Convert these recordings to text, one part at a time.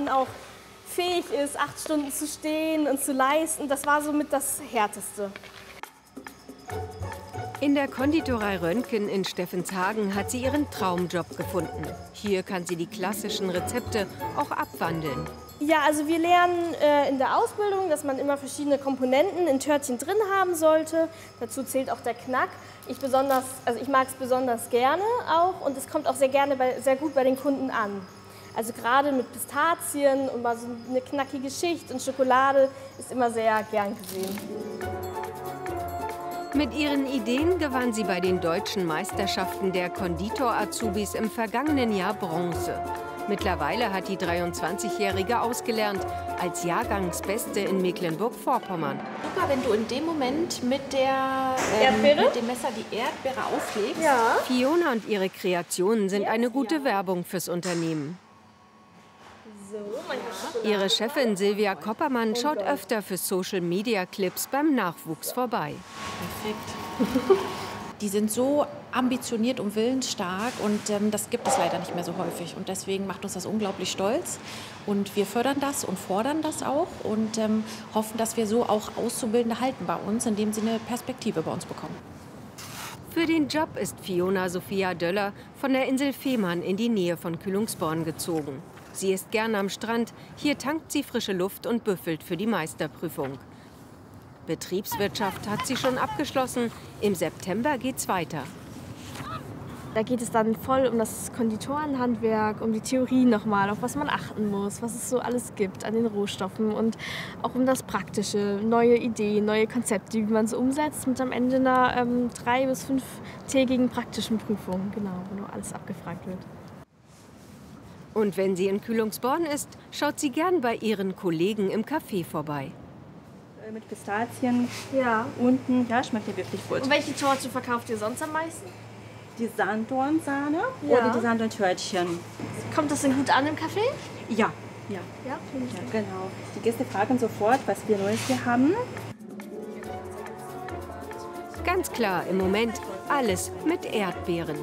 man auch fähig ist, 8 Stunden zu stehen und zu leisten. Das war somit das Härteste. In der Konditorei Röntgen in Steffenshagen hat sie ihren Traumjob gefunden. Hier kann sie die klassischen Rezepte auch abwandeln. Ja, also wir lernen in der Ausbildung, dass man immer verschiedene Komponenten in Törtchen drin haben sollte. Dazu zählt auch der Knack. Ich mag es besonders gerne auch und es kommt auch sehr gut bei den Kunden an. Also gerade mit Pistazien und mal so eine knackige Schicht und Schokolade ist immer sehr gern gesehen. Mit ihren Ideen gewann sie bei den deutschen Meisterschaften der Konditor-Azubis im vergangenen Jahr Bronze. Mittlerweile hat die 23-Jährige ausgelernt als Jahrgangsbeste in Mecklenburg-Vorpommern. Super, wenn du in dem Moment mit dem Messer die Erdbeere auflegst. Ja. Fiona und ihre Kreationen sind eine gute Werbung fürs Unternehmen. Ihre Chefin Silvia Koppermann schaut öfter für Social-Media-Clips beim Nachwuchs vorbei. Perfekt. Die sind so ambitioniert und willensstark und das gibt es leider nicht mehr so häufig. Und deswegen macht uns das unglaublich stolz. Und wir fördern das und fordern das auch und hoffen, dass wir so auch Auszubildende halten bei uns, indem sie eine Perspektive bei uns bekommen. Für den Job ist Fiona Sophia Döller von der Insel Fehmarn in die Nähe von Kühlungsborn gezogen. Sie ist gern am Strand, hier tankt sie frische Luft und büffelt für die Meisterprüfung. Betriebswirtschaft hat sie schon abgeschlossen, im September geht's weiter. Da geht es dann voll um das Konditorenhandwerk, um die Theorie nochmal, auf was man achten muss, was es so alles gibt an den Rohstoffen und auch um das Praktische, neue Ideen, neue Konzepte, wie man so umsetzt mit am Ende einer 3- bis 5-tägigen praktischen Prüfung, genau, wo nur alles abgefragt wird. Und wenn sie in Kühlungsborn ist, schaut sie gern bei ihren Kollegen im Café vorbei. Mit Pistazien Ja. unten, ja, schmeckt ja wirklich gut. Und welche Torte verkauft ihr sonst am meisten? Die Sanddornsahne Ja. oder die Sanddorntörtchen. Kommt das denn gut an im Café? Ja, ja, Ja, finde ich. ja, genau. Die Gäste fragen sofort, was wir Neues hier haben. Ganz klar, im Moment alles mit Erdbeeren.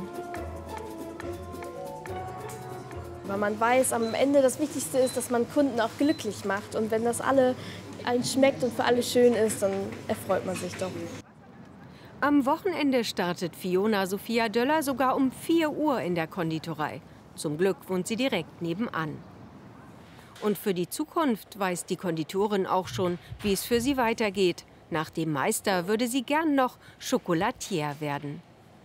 Weil man weiß, am Ende das Wichtigste ist, dass man Kunden auch glücklich macht. Und wenn das allen schmeckt und für alle schön ist, dann erfreut man sich doch. Am Wochenende startet Fiona Sophia Döller sogar um 4 Uhr in der Konditorei. Zum Glück wohnt sie direkt nebenan. Und für die Zukunft weiß die Konditorin auch schon, wie es für sie weitergeht. Nach dem Meister würde sie gern noch Chocolatier werden.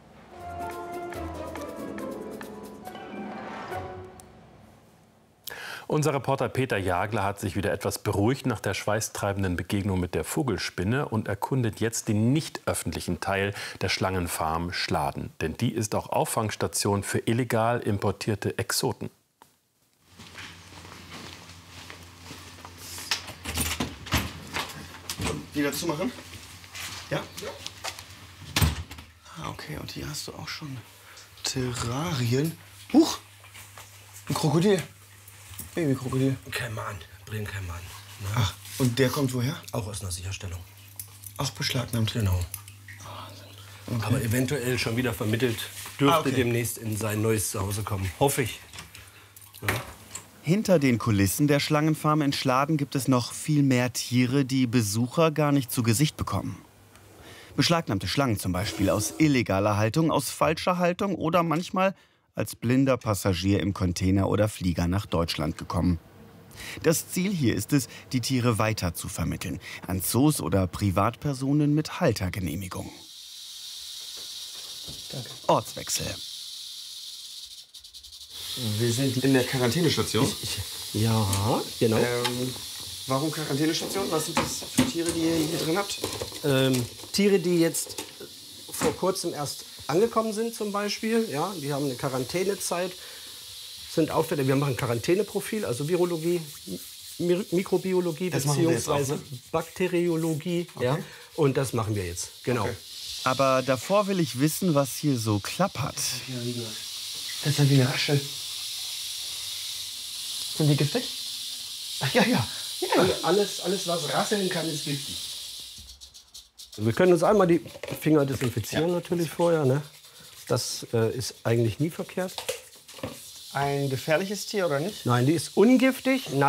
Unser Reporter Peter Jagler hat sich wieder etwas beruhigt nach der schweißtreibenden Begegnung mit der Vogelspinne und erkundet jetzt den nicht öffentlichen Teil der Schlangenfarm Schladen. Denn die ist auch Auffangstation für illegal importierte Exoten. Wieder zumachen? Ja? Ah, okay. Und hier hast du auch schon Terrarien. Huch! Ein Krokodil. Babykrokodil. Kaiman, Brillenkaiman. Ne? Ach, und der kommt woher? Auch aus einer Sicherstellung. Auch beschlagnahmt. Genau. Okay. Aber eventuell schon wieder vermittelt, dürfte okay. demnächst in sein neues Zuhause kommen. Hoffe ich. Ja. Hinter den Kulissen der Schlangenfarm in Schladen gibt es noch viel mehr Tiere, die Besucher gar nicht zu Gesicht bekommen. Beschlagnahmte Schlangen zum Beispiel aus illegaler Haltung, aus falscher Haltung oder manchmal als blinder Passagier im Container oder Flieger nach Deutschland gekommen. Das Ziel hier ist es, die Tiere weiter zu vermitteln, an Zoos oder Privatpersonen mit Haltergenehmigung. Danke. Ortswechsel. Wir sind in der Quarantänestation. Ja, genau. Warum Quarantänestation? Was sind das für Tiere, die ihr hier drin habt? Tiere, die jetzt vor kurzem erst angekommen sind zum Beispiel, ja, die haben eine Quarantänezeit, sind auffällig. Wir machen ein Quarantäneprofil, also Virologie, Mikrobiologie bzw. Bakteriologie, okay. ja, und das machen wir jetzt, genau. Okay. Aber davor will ich wissen, was hier so klappert. Das ist ja wie eine Raschel. Sind die giftig? Ach ja, ja. Alles, was rasseln kann, ist giftig. Wir können uns einmal die Finger desinfizieren natürlich vorher. Ne? Das ist eigentlich nie verkehrt. Ein gefährliches Tier oder nicht? Nein, die ist ungiftig.